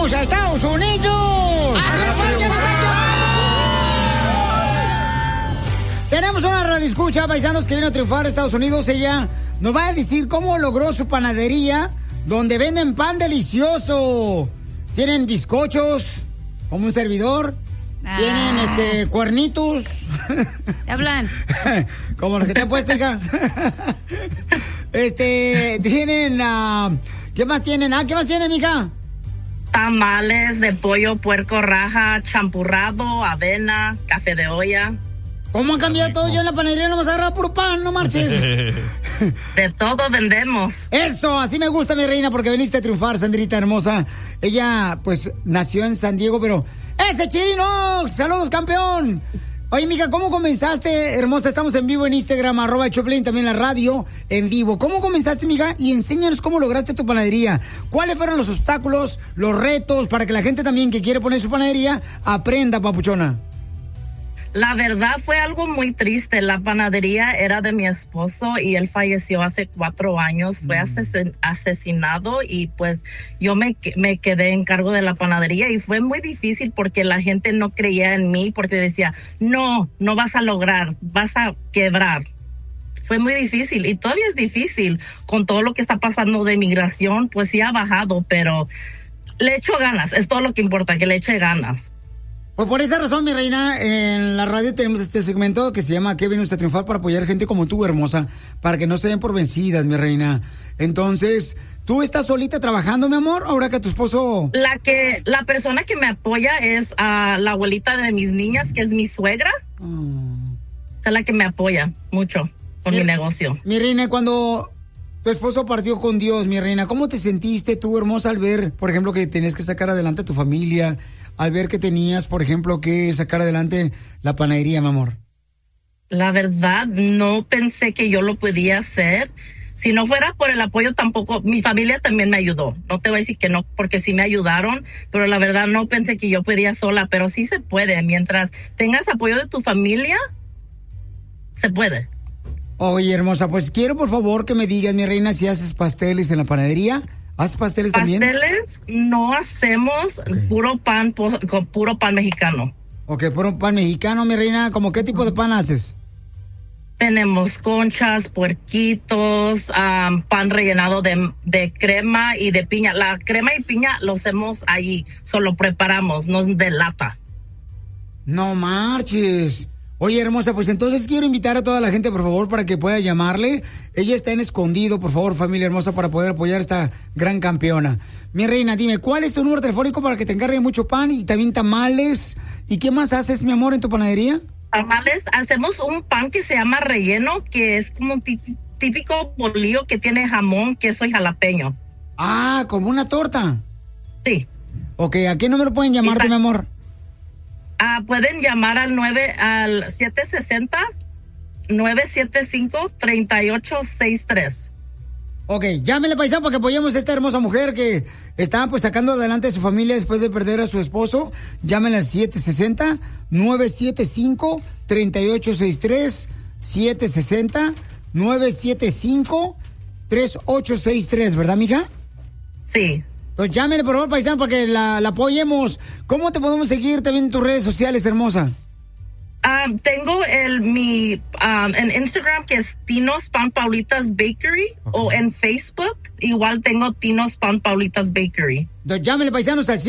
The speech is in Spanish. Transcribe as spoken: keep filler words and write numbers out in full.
¡Vamos a Estados Unidos! ¡A triunfar, Tenemos una radioescucha, paisanos, que vino a triunfar a Estados Unidos. Ella nos va a decir cómo logró su panadería, donde venden pan delicioso. Tienen bizcochos, como un servidor. Ah. Tienen, este, cuernitos. ¿Qué hablan? Como los que te he puesto, hija. Este, tienen, uh, ¿qué más tienen? Ah, ¿qué más tienen, mija? Tamales de pollo, puerco, raja, champurrado, avena, café de olla. ¿Cómo ha cambiado todo? Yo en la panadería no me agarraba puro pan, no marches. De todo vendemos. Eso, así me gusta, mi reina, porque viniste a triunfar, Sandrita hermosa. Ella, pues, nació en San Diego, pero... ¡Ese Chirinox! ¡Saludos, campeón! Oye, mija, ¿cómo comenzaste, hermosa? Estamos en vivo en Instagram, arroba Choplin, también la radio en vivo. ¿Cómo comenzaste, mija? Y enséñanos cómo lograste tu panadería. ¿Cuáles fueron los obstáculos, los retos, para que la gente también que quiere poner su panadería aprenda, papuchona? La verdad fue algo muy triste. La panadería era de mi esposo y él falleció hace cuatro años. Fue asesin- asesinado y pues yo me, me quedé en cargo de la panadería y fue muy difícil porque la gente no creía en mí porque decía, no, no vas a lograr, vas a quebrar. Fue muy difícil y todavía es difícil con todo lo que está pasando de migración, pues sí ha bajado, pero le echo ganas, es todo lo que importa, que le eche ganas. Pues por esa razón, mi reina, en la radio tenemos este segmento que se llama ¿Qué viene usted a triunfar? Para apoyar gente como tú, hermosa, para que no se den por vencidas, mi reina. Entonces, ¿tú estás solita trabajando, mi amor? Ahora que tu esposo... La que, la persona que me apoya es uh, la abuelita de mis niñas, que es mi suegra. Oh. Es la que me apoya mucho con mi, mi negocio. Mi reina, cuando tu esposo partió con Dios, mi reina, ¿cómo te sentiste tú, hermosa, al ver, por ejemplo, que tenías que sacar adelante a tu familia, al ver que tenías, por ejemplo, que sacar adelante la panadería, mi amor? La verdad, no pensé que yo lo podía hacer. Si no fuera por el apoyo tampoco, mi familia también me ayudó. No te voy a decir que no, porque sí me ayudaron, pero la verdad no pensé que yo podía sola, pero sí se puede. Mientras tengas apoyo de tu familia, se puede. Oye, hermosa, pues quiero por favor que me digas, mi reina, si haces pasteles en la panadería. ¿Haces pasteles también? Pasteles no hacemos, okay. puro pan, pu- con puro pan mexicano. Ok, puro pan mexicano, mi reina. ¿Cómo qué tipo de pan haces? Tenemos conchas, puerquitos, um, pan rellenado de, de crema y de piña. La crema y piña lo hacemos ahí, solo preparamos, no es de lata. No marches. Oye, hermosa, pues entonces quiero invitar a toda la gente, por favor, para que pueda llamarle. Ella está en escondido, por favor, familia hermosa, para poder apoyar a esta gran campeona. Mi reina, dime, ¿cuál es tu número telefónico para que te encargue mucho pan y también tamales? ¿Y qué más haces, mi amor, en tu panadería? Tamales, hacemos un pan que se llama relleno, que es como un típico bolillo que tiene jamón, queso y jalapeño. Ah, ¿como una torta? Sí. Ok, ¿a qué número pueden llamarte, mi amor? Ah, pueden llamar al nueve al siete seis cero, nueve siete cinco, tres ocho seis tres. Ok, llámele, paisano, para que apoyemos a esta hermosa mujer que está pues sacando adelante a su familia después de perder a su esposo. Llámele al siete seis cero, nueve siete cinco, tres ocho seis tres, siete seis cero, nueve siete cinco, tres ocho seis tres, ¿verdad, mija? Sí. Pues llámele, por favor, paisano, para que la, la apoyemos. ¿Cómo te podemos seguir también en tus redes sociales, hermosa? Um, tengo el mi um, en Instagram, que es Tino's Pan Paulitas Bakery, okay. O en Facebook igual tengo Tino's Pan Paulitas Bakery. Entonces, llámele, paisanos, al